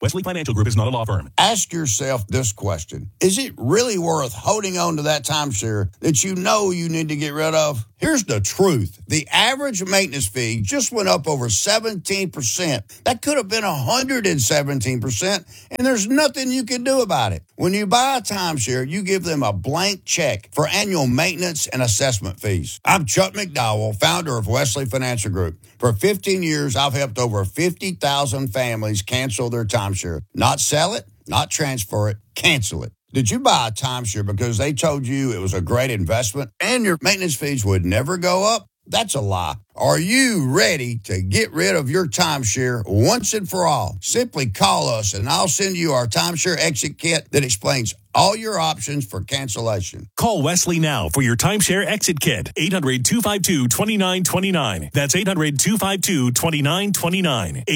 Wesley Financial Group is not a law firm. Ask yourself this question. Is it really worth holding on to that timeshare that you know you need to get rid of? Here's the truth. The average maintenance fee just went up over 17%. That could have been 117%, and there's nothing you can do about it. When you buy a timeshare, you give them a blank check for annual maintenance and assessment fees. I'm Chuck McDowell, founder of Wesley Financial Group. For 15 years, I've helped over 50,000 families cancel their timeshare. Not sell it, not transfer it, cancel it. Did you buy a timeshare because they told you it was a great investment and your maintenance fees would never go up? That's a lie. Are you ready to get rid of your timeshare once and for all? Simply call us and I'll send you our timeshare exit kit that explains all your options for cancellation. Call Wesley now for your timeshare exit kit. 800-252-2929. That's 800-252-2929.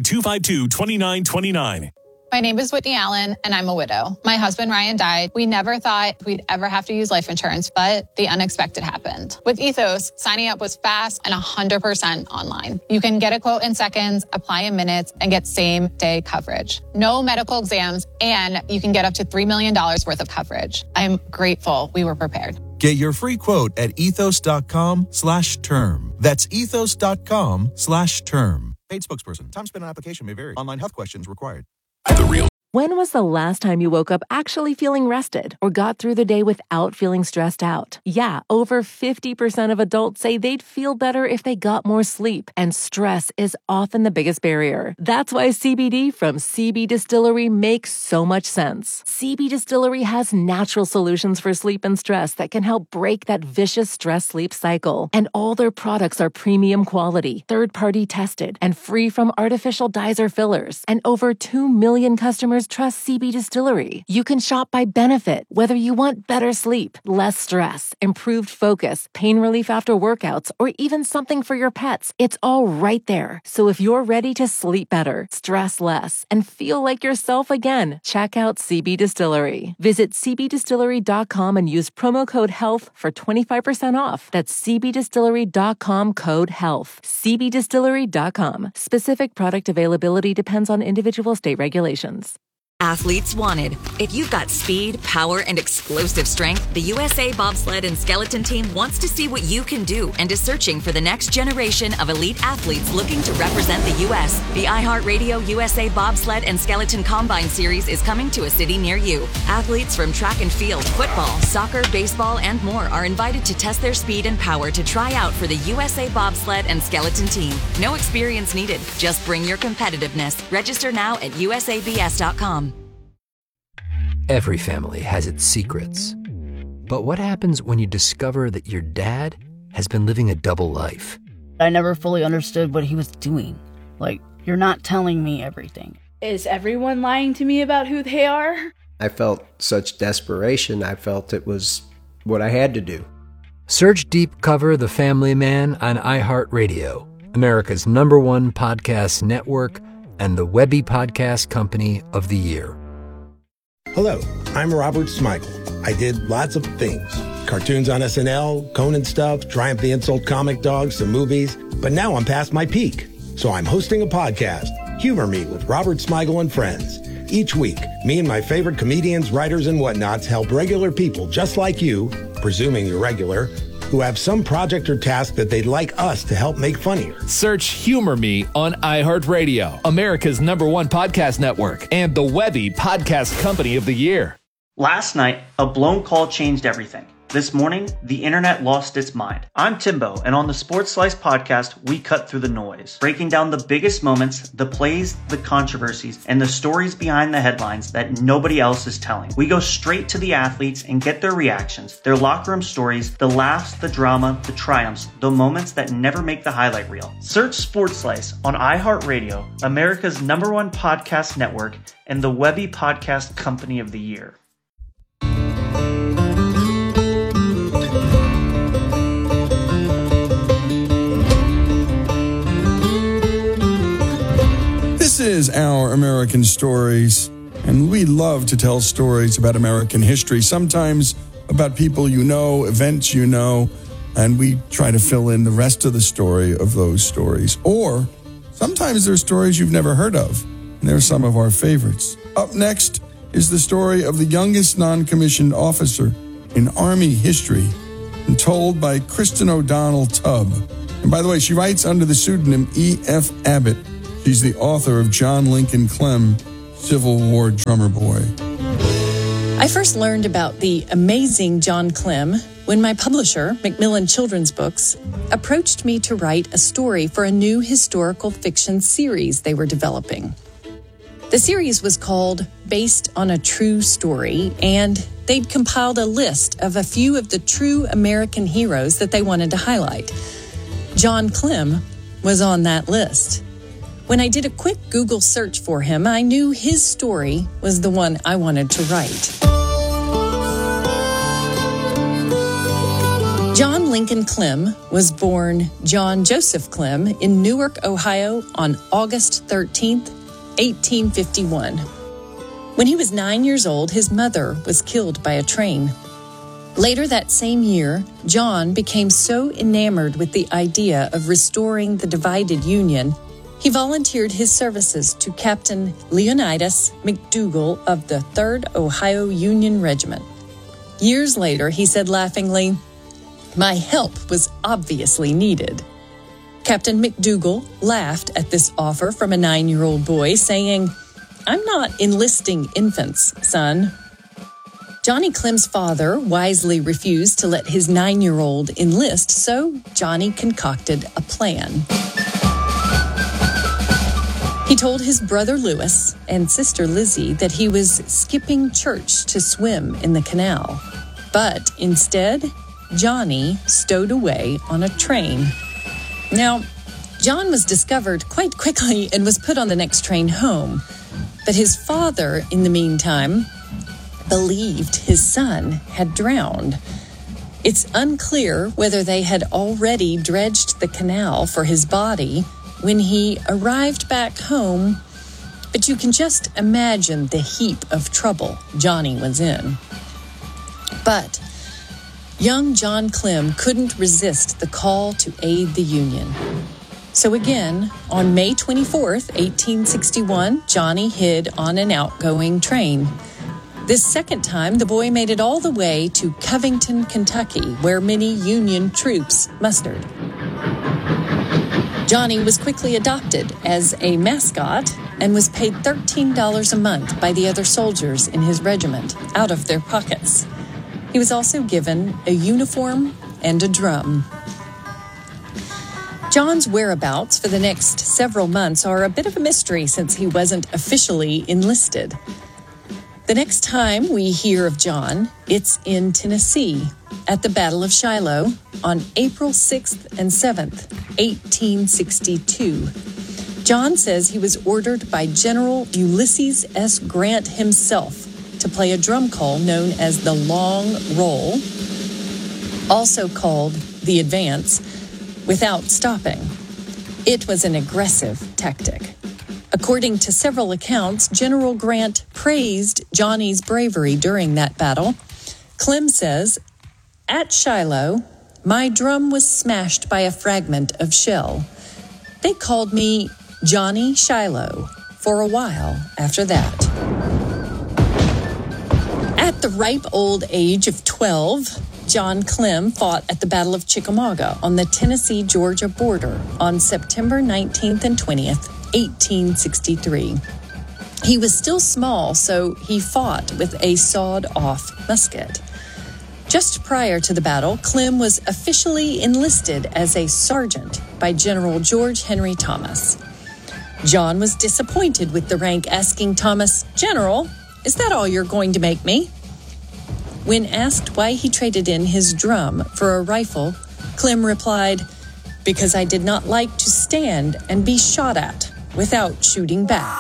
800-252-2929. My name is Whitney Allen, and I'm a widow. My husband, Ryan, died. We never thought we'd ever have to use life insurance, but the unexpected happened. With Ethos, signing up was fast and 100% online. You can get a quote in seconds, apply in minutes, and get same-day coverage. No medical exams, and you can get up to $3 million worth of coverage. I'm grateful we were prepared. Get your free quote at ethos.com/term. That's ethos.com/term. Paid spokesperson. Time spent on application may vary. Online health questions required. The Real. When was the last time you woke up actually feeling rested or got through the day without feeling stressed out? Yeah, over 50% of adults say they'd feel better if they got more sleep, and stress is often the biggest barrier. That's why CBD from CB Distillery makes so much sense. CB Distillery has natural solutions for sleep and stress that can help break that vicious stress-sleep cycle. And all their products are premium quality, third-party tested, and free from artificial dyes or fillers. And over 2 million customers trust CB Distillery. You can shop by benefit, whether you want better sleep, less stress, improved focus, pain relief after workouts, or even something for your pets. It's all right there. So if you're ready to sleep better, stress less, and feel like yourself again, check out CB Distillery. Visit cbdistillery.com and use promo code HEALTH for 25% off. That's cbdistillery.com code HEALTH. cbdistillery.com. Specific product availability depends on individual state regulations. Athletes wanted. If you've got speed, power, and explosive strength, the USA Bobsled and Skeleton Team wants to see what you can do and is searching for the next generation of elite athletes looking to represent the U.S. The iHeartRadio USA Bobsled and Skeleton Combine Series is coming to a city near you. Athletes from track and field, football, soccer, baseball, and more are invited to test their speed and power to try out for the USA Bobsled and Skeleton Team. No experience needed. Just bring your competitiveness. Register now at usabs.com. Every family has its secrets. But what happens when you discover that your dad has been living a double life? I never fully understood what he was doing. Like, you're not telling me everything. Is everyone lying to me about who they are? I felt such desperation. I felt it was what I had to do. Search Deep Cover The Family Man on iHeartRadio, America's #1 podcast network, and the Webby Podcast Company of the Year. Hello, I'm Robert Smigel. I did lots of things. Cartoons on SNL, Conan stuff, Triumph the Insult Comic Dogs, some movies. But now I'm past my peak. So I'm hosting a podcast, Humor Me with Robert Smigel and Friends. Each week, me and my favorite comedians, writers, and whatnots help regular people just like you, presuming you're regular, who have some project or task that they'd like us to help make funnier. Search Humor Me on iHeartRadio, America's #1 podcast network, and the Webby Podcast Company of the Year. Last night, a blown call changed everything. This morning, the internet lost its mind. I'm Timbo, and on the Sports Slice podcast, we cut through the noise, breaking down the biggest moments, the plays, the controversies, and the stories behind the headlines that nobody else is telling. We go straight to the athletes and get their reactions, their locker room stories, the laughs, the drama, the triumphs, the moments that never make the highlight reel. Search Sports Slice on iHeartRadio, America's #1 podcast network, and the Webby Podcast Company of the Year. This is Our American Stories, and we love to tell stories about American history, sometimes about people you know, events you know, and we try to fill in the rest of the story of those stories. Or sometimes they're stories you've never heard of, and they're some of our favorites. Up next is the story of the youngest non-commissioned officer in Army history, and told by Kristen O'Donnell Tubb. And by the way, she writes under the pseudonym E.F. Abbott. She's the author of John Lincoln Clem, Civil War Drummer Boy. I first learned about the amazing John Clem when my publisher, Macmillan Children's Books, approached me to write a story for a new historical fiction series they were developing. The series was called Based on a True Story, and they'd compiled a list of a few of the true American heroes that they wanted to highlight. John Clem was on that list. When I did a quick Google search for him, I knew his story was the one I wanted to write. John Lincoln Clem was born John Joseph Clem in Newark, Ohio on August 13th, 1851. When he was 9 years old, his mother was killed by a train. Later that same year, John became so enamored with the idea of restoring the divided Union, he volunteered his services to Captain Leonidas McDougall of the 3rd Ohio Union Regiment. Years later, he said laughingly, "My help was obviously needed." Captain McDougall laughed at this offer from a 9-year-old boy, saying, "I'm not enlisting infants, son." Johnny Clem's father wisely refused to let his 9-year-old enlist, so Johnny concocted a plan. He told his brother Lewis and sister Lizzie that he was skipping church to swim in the canal. But instead, Johnny stowed away on a train. Now, John was discovered quite quickly and was put on the next train home. But his father, in the meantime, believed his son had drowned. It's unclear whether they had already dredged the canal for his body when he arrived back home, but you can just imagine the heap of trouble Johnny was in. But young John Clem couldn't resist the call to aid the Union. So again, on May 24th, 1861, Johnny hid on an outgoing train. This second time, the boy made it all the way to Covington, Kentucky, where many Union troops mustered. Johnny was quickly adopted as a mascot and was paid $13 a month by the other soldiers in his regiment out of their pockets. He was also given a uniform and a drum. John's whereabouts for the next several months are a bit of a mystery since he wasn't officially enlisted. The next time we hear of John, it's in Tennessee at the Battle of Shiloh on April 6th and 7th, 1862. John says he was ordered by General Ulysses S. Grant himself to play a drum call known as the Long Roll, also called the Advance, without stopping. It was an aggressive tactic. According to several accounts, General Grant praised Johnny's bravery during that battle. Clem says, "At Shiloh, my drum was smashed by a fragment of shell. They called me Johnny Shiloh for a while after that." At the ripe old age of 12, John Clem fought at the Battle of Chickamauga on the Tennessee-Georgia border on September 19th and 20th, 1863. He was still small, so he fought with a sawed-off musket. Just prior to the battle, Clem was officially enlisted as a sergeant by General George Henry Thomas. John was disappointed with the rank, asking Thomas, "General, is that all you're going to make me?" When asked why he traded in his drum for a rifle, Clem replied, "Because I did not like to stand and be shot at without shooting back."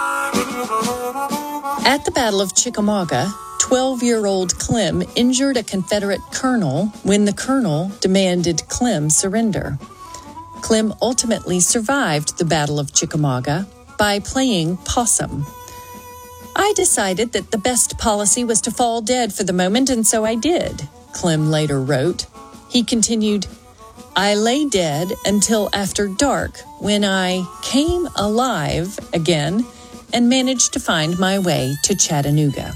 At the Battle of Chickamauga, 12-year-old Clem injured a Confederate colonel when the colonel demanded Clem surrender. Clem ultimately survived the Battle of Chickamauga by playing possum. "I decided that the best policy was to fall dead for the moment, and so I did," Clem later wrote. He continued, "I lay dead until after dark, when I came alive again and managed to find my way to Chattanooga.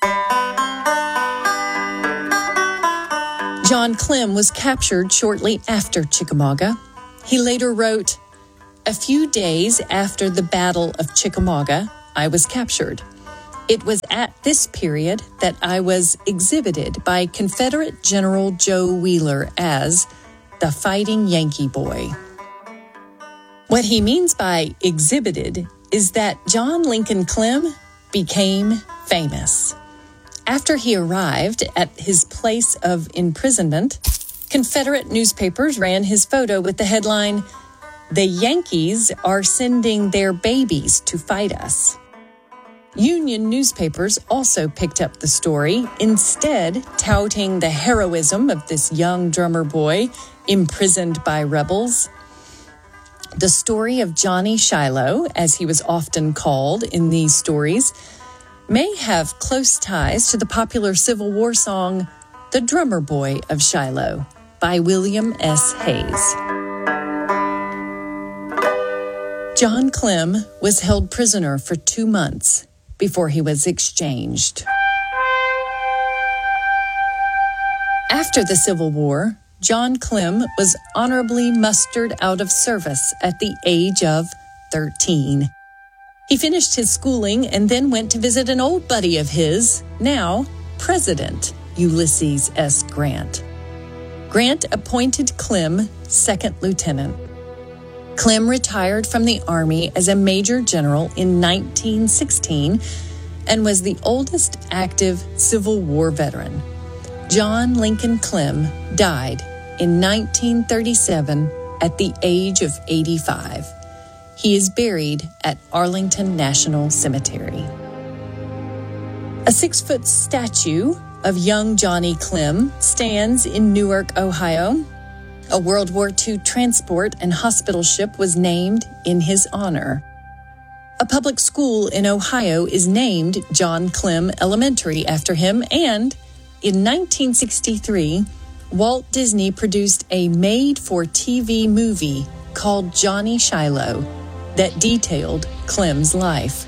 John Clem was captured shortly after Chickamauga. He later wrote, "A few days after the Battle of Chickamauga, I was captured. It was at this period that I was exhibited by Confederate General Joe Wheeler as the Fighting Yankee Boy." What he means by exhibited is that John Lincoln Clem became famous. After he arrived at his place of imprisonment, Confederate newspapers ran his photo with the headline, "The Yankees are sending their babies to fight us." Union newspapers also picked up the story, instead touting the heroism of this young drummer boy imprisoned by rebels. The story of Johnny Shiloh, as he was often called in these stories, may have close ties to the popular Civil War song, "The Drummer Boy of Shiloh" by William S. Hayes. John Clem was held prisoner for 2 months before he was exchanged. After the Civil War, John Clem was honorably mustered out of service at the age of 13. He finished his schooling and then went to visit an old buddy of his, now President Ulysses S. Grant. Grant appointed Clem second lieutenant. Clem retired from the Army as a major general in 1916 and was the oldest active Civil War veteran. John Lincoln Clem died in 1937 at the age of 85. He is buried at Arlington National Cemetery. A 6-foot statue of young Johnny Clem stands in Newark, Ohio. A World War II transport and hospital ship was named in his honor. A public school in Ohio is named John Clem Elementary after him, and in 1963, Walt Disney produced a made-for-TV movie called Johnny Shiloh that detailed Clem's life.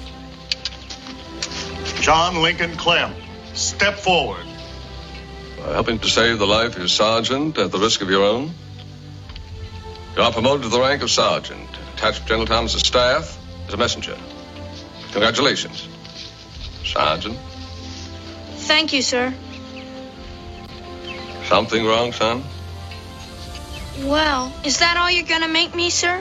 John Lincoln Clem, step forward. By helping to save the life of your sergeant at the risk of your own, you are promoted to the rank of sergeant, attached to General Thomas's staff as a messenger. Congratulations, Sergeant. Thank you, sir. Something wrong, son? Well, is that all you're going to make me, sir?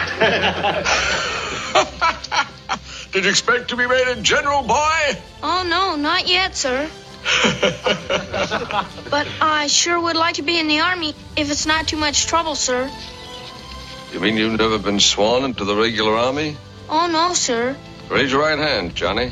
Did you expect to be made a general, boy? Oh, no, not yet, sir. But I sure would like to be in the Army if it's not too much trouble, sir. You mean you've never been sworn into the regular Army? Oh, no, sir. Raise your right hand, Johnny.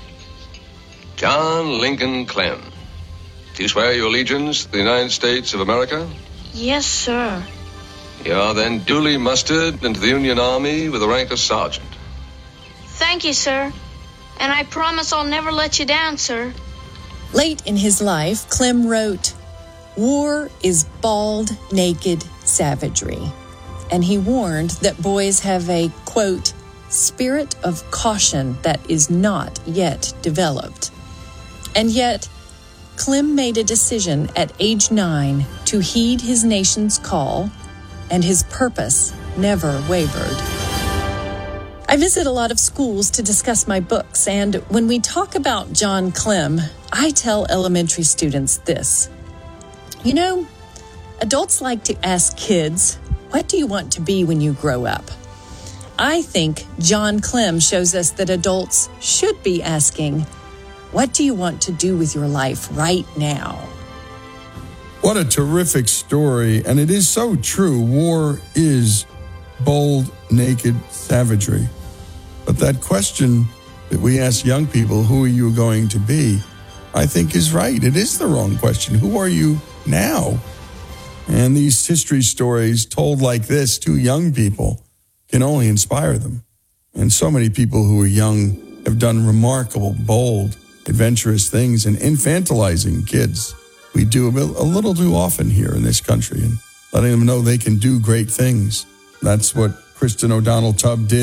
John Lincoln Clem. Do you swear your allegiance to the United States of America? Yes, sir. You are then duly mustered into the Union Army with the rank of sergeant. Thank you, sir. And I promise I'll never let you down, sir. Late in his life, Clem wrote, "War is bald, naked savagery." And he warned that boys have a, quote, spirit of caution that is not yet developed. And yet, Clem made a decision at age 9 to heed his nation's call, and his purpose never wavered. I visit a lot of schools to discuss my books, and when we talk about John Clem, I tell elementary students this. You know, adults like to ask kids, "What do you want to be when you grow up?" I think John Clem shows us that adults should be asking, "What do you want to do with your life right now?" What a terrific story. And it is so true. War is bold, naked savagery. But that question that we ask young people, who are you going to be, I think is right. It is the wrong question. Who are you now? And these history stories told like this to young people can only inspire them. And so many people who are young have done remarkable, bold, adventurous things, and infantilizing kids. We do a little too often here in this country, and letting them know they can do great things. That's what Kristen O'Donnell Tubb did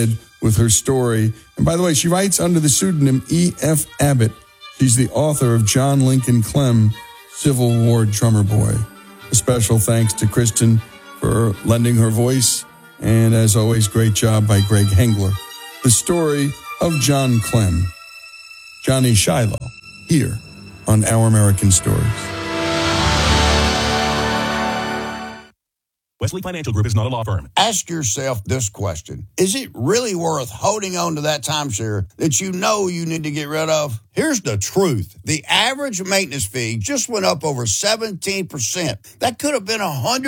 with her story. And by the way, she writes under the pseudonym E.F. Abbott. She's the author of John Lincoln Clem, Civil War Drummer Boy. A special thanks to Kristen for lending her voice. And as always, great job by Greg Hengler. The story of John Clem, Johnny Shiloh, here on Our American Stories. Wesley Financial Group is not a law firm. Ask yourself this question. Is it really worth holding on to that timeshare that you know you need to get rid of? Here's the truth. The average maintenance fee just went up over 17%. That could have been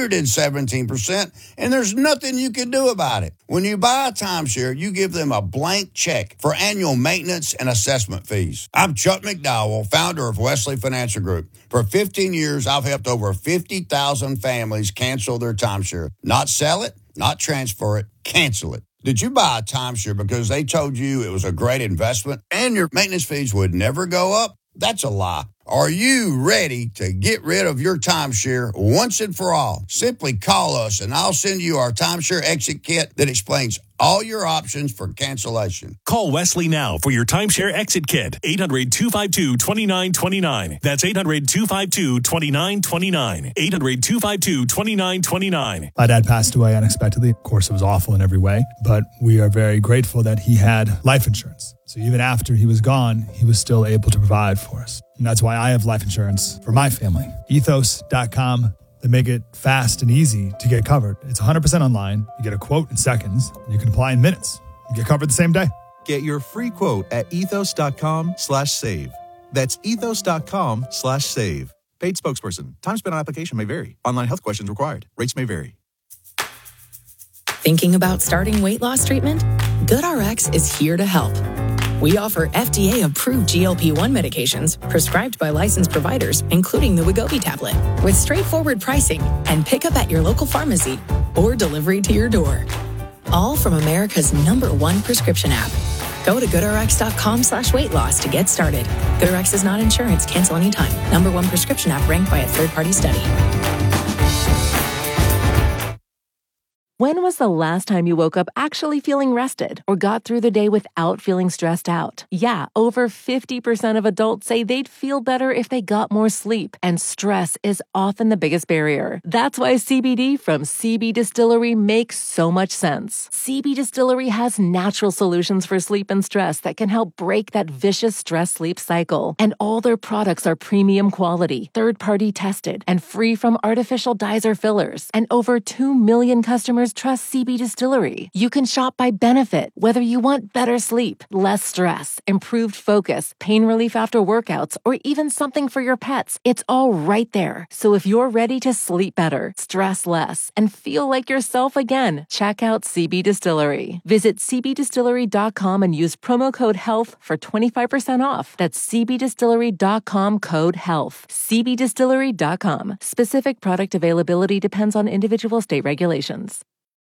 117%, and there's nothing you can do about it. When you buy a timeshare, you give them a blank check for annual maintenance and assessment fees. I'm Chuck McDowell, founder of Wesley Financial Group. For 15 years, I've helped over 50,000 families cancel their timeshare. Not sell it, not transfer it, cancel it. Did you buy a timeshare because they told you it was a great investment and your maintenance fees would never go up? That's a lie. Are you ready to get rid of your timeshare once and for all? Simply call us and I'll send you our timeshare exit kit that explains all your options for cancellation. Call Wesley now for your timeshare exit kit. 800-252-2929. That's 800-252-2929. 800-252-2929. My dad passed away unexpectedly. Of course, it was awful in every way, but we are very grateful that he had life insurance. So even after he was gone, he was still able to provide for us. And that's why I have life insurance for my family. Ethos.com. They make it fast and easy to get covered. It's 100% online. You get a quote in seconds, and you can apply in minutes. You get covered the same day. Get your free quote at ethos.com/save. That's ethos.com/save. Paid spokesperson. Time spent on application may vary. Online health questions required. Rates may vary. Thinking about starting weight loss treatment? GoodRx is here to help. We offer FDA-approved GLP-1 medications prescribed by licensed providers, including the Wegovy tablet, with straightforward pricing and pickup at your local pharmacy or delivery to your door. All from America's #1 prescription app. Go to GoodRx.com/weight loss to get started. GoodRx is not insurance. Cancel anytime. #1 prescription app ranked by a third-party study. When was the last time you woke up actually feeling rested or got through the day without feeling stressed out? Yeah, over 50% of adults say they'd feel better if they got more sleep, and stress is often the biggest barrier. That's why CBD from CB Distillery makes so much sense. CB Distillery has natural solutions for sleep and stress that can help break that vicious stress-sleep cycle. And all their products are premium quality, third-party tested, and free from artificial dyes or fillers. And over 2 million customers trust CB Distillery. You can shop by benefit, whether you want better sleep, less stress, improved focus, pain relief after workouts, or even something for your pets. It's all right there. So if you're ready to sleep better, stress less, and feel like yourself again, check out CB Distillery. Visit cbdistillery.com and use promo code HEALTH for 25% off. That's cbdistillery.com code HEALTH. cbdistillery.com. Specific product availability depends on individual state regulations.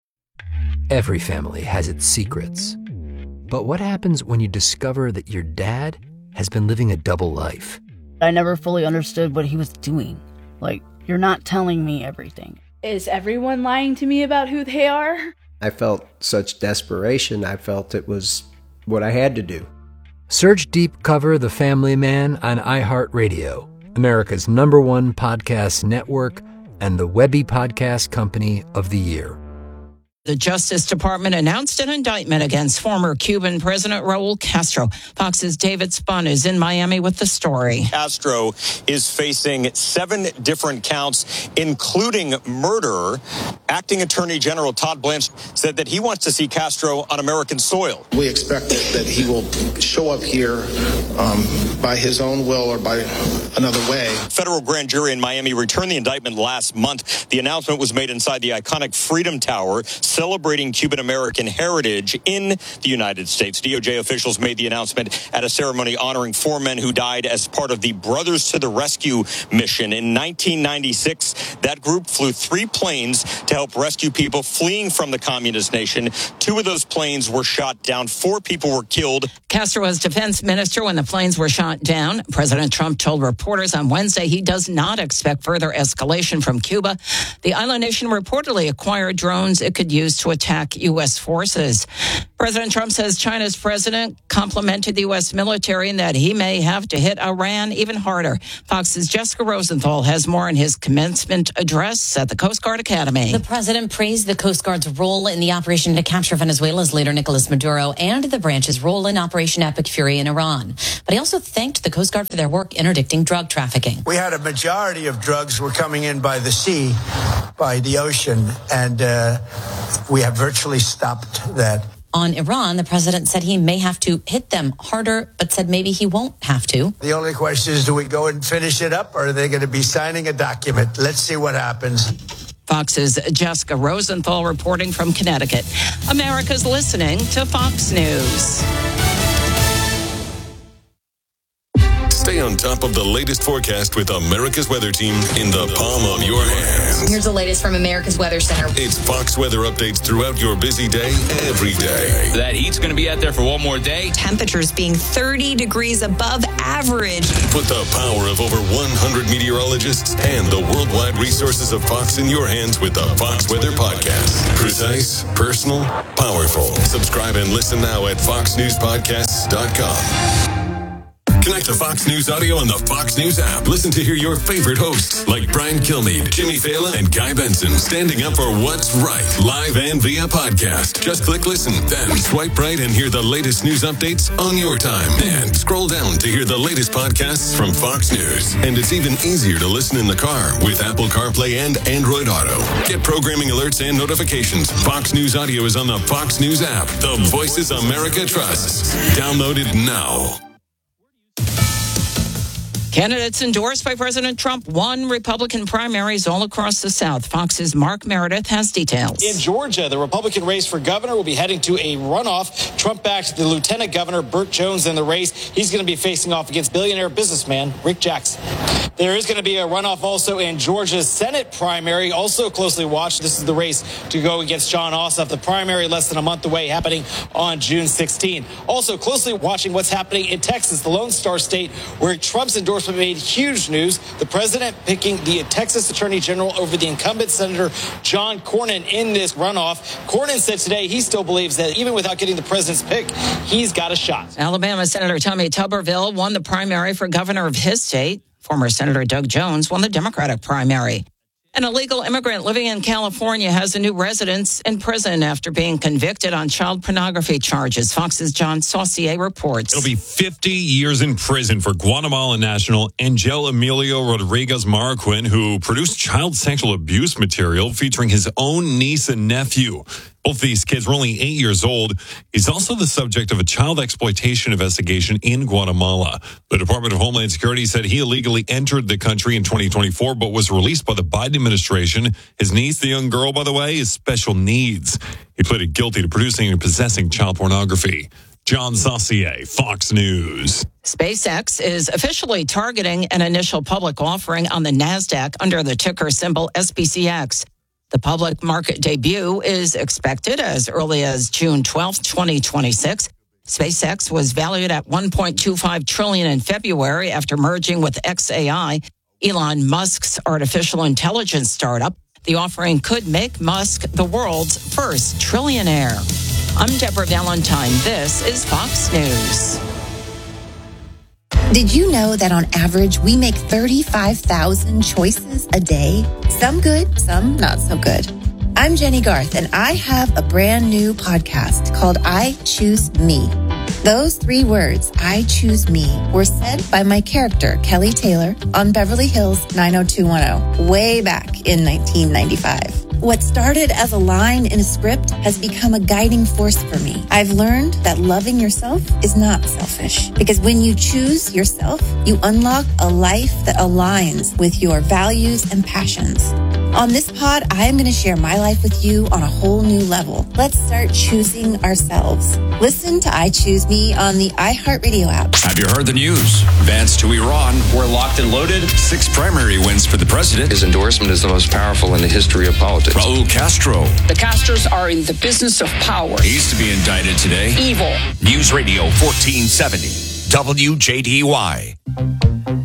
Every family has its secrets. But what happens when you discover that your dad has been living a double life? I never fully understood what he was doing. Like, you're not telling me everything. Is everyone lying to me about who they are? I felt such desperation. I felt it was what I had to do. Search Deep Cover The Family Man on iHeartRadio, America's #1 podcast network and the Webby Podcast Company of the Year. The Justice Department announced an indictment against former Cuban President Raul Castro. Fox's David Spun is in Miami with the story. Castro is facing 7 different counts, including murder. Acting Attorney General Todd Blanche said that he wants to see Castro on American soil. We expect that he will show up here by his own will or by another way. Federal grand jury in Miami returned the indictment last month. The announcement was made inside the iconic Freedom Tower, celebrating Cuban-American heritage in the United States. DOJ officials made the announcement at a ceremony honoring 4 men who died as part of the Brothers to the Rescue mission. In 1996, that group flew 3 planes to help rescue people fleeing from the communist nation. 2 of those planes were shot down. 4 people were killed. Castro was defense minister when the planes were shot down. President Trump told reporters on Wednesday he does not expect further escalation from Cuba. The island nation reportedly acquired drones it could use used to attack U.S. forces. President Trump says China's president complimented the U.S. military and that he may have to hit Iran even harder. Fox's Jessica Rosenthal has more in his commencement address at the Coast Guard Academy. The president praised the Coast Guard's role in the operation to capture Venezuela's leader Nicolas Maduro and the branch's role in Operation Epic Fury in Iran. But he also thanked the Coast Guard for their work interdicting drug trafficking. We had a majority of drugs were coming in by the sea, by the ocean, and we have virtually stopped that. On Iran, the president said he may have to hit them harder, but said maybe he won't have to. The only question is, do we go and finish it up, or are they going to be signing a document? Let's see what happens. Fox's Jessica Rosenthal reporting from Connecticut. America's listening to Fox News. Stay on top of the latest forecast with America's Weather Team in the palm of your hands. Here's the latest from America's Weather Center. It's Fox weather updates throughout your busy day, every day. That heat's going to be out there for one more day. Temperatures being 30 degrees above average. Put the power of over 100 meteorologists and the worldwide resources of Fox in your hands with the Fox Weather Podcast. Precise, personal, powerful. Subscribe and listen now at foxnewspodcasts.com. Connect to Fox News Audio on the Fox News app. Listen to hear your favorite hosts like Brian Kilmeade, Jimmy Fallon, and Guy Benson standing up for what's right, live and via podcast. Just click listen, then swipe right and hear the latest news updates on your time. And scroll down to hear the latest podcasts from Fox News. And it's even easier to listen in the car with Apple CarPlay and Android Auto. Get programming alerts and notifications. Fox News Audio is on the Fox News app. The voices America trusts. Download it now. Candidates endorsed by President Trump won Republican primaries all across the South. Fox's Mark Meredith has details. In Georgia, the Republican race for governor will be heading to a runoff. Trump backed the lieutenant governor, Burt Jones, in the race. He's going to be facing off against billionaire businessman Rick Jackson. There is going to be a runoff also in Georgia's Senate primary, also closely watched. This is the race to go against Jon Ossoff. The primary less than a month away, happening on June 16. Also closely watching what's happening in Texas, the Lone Star State, where Trump's endorsement made huge news. The president picking the Texas Attorney General over the incumbent Senator John Cornyn in this runoff. Cornyn said today he still believes that even without getting the president's pick, he's got a shot. Alabama Senator Tommy Tuberville won the primary for governor of his state. Former Senator Doug Jones won the Democratic primary. An illegal immigrant living in California has a new residence in prison after being convicted on child pornography charges. Fox's John Saucier reports. It'll be 50 years in prison for Guatemalan national Angel Emilio Rodriguez Marroquin, who produced child sexual abuse material featuring his own niece and nephew. Both these kids were only 8 years old. He's also the subject of a child exploitation investigation in Guatemala. The Department of Homeland Security said he illegally entered the country in 2024, but was released by the Biden administration. His niece, the young girl, by the way, is special needs. He pleaded guilty to producing and possessing child pornography. John Saucier, Fox News. SpaceX is officially targeting an initial public offering on the NASDAQ under the ticker symbol SPCX. The public market debut is expected as early as June 12, 2026. SpaceX was valued at $1.25 trillion in February after merging with xAI, Elon Musk's artificial intelligence startup. The offering could make Musk the world's first trillionaire. I'm Deborah Valentine. This is Fox News. Did you know that on average, we make 35,000 choices a day? Some good, some not so good. I'm Jenny Garth, and I have a brand new podcast called I Choose Me. Those 3 words, I choose me, were said by my character, Kelly Taylor, on Beverly Hills 90210, way back in 1995. What started as a line in a script has become a guiding force for me. I've learned that loving yourself is not selfish, because when you choose yourself, you unlock a life that aligns with your values and passions. On this pod, I am going to share my life with you on a whole new level. Let's start choosing ourselves. Listen to I Choose Me on the iHeartRadio app. Have you heard the news? Advance to Iran. We're locked and loaded. 6 primary wins for the president. His endorsement is the most powerful in the history of politics. Raul Castro. The Castros are in the business of power. He's to be indicted today. Evil. News Radio 1470. WJDY.